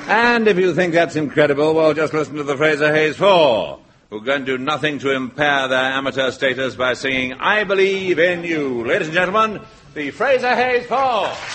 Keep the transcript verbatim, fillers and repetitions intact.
And if you think that's incredible, well, just listen to the Fraser Hayes Four, who are going to do nothing to impair their amateur status by singing I Believe in You. Ladies and gentlemen, the Fraser Hayes Four.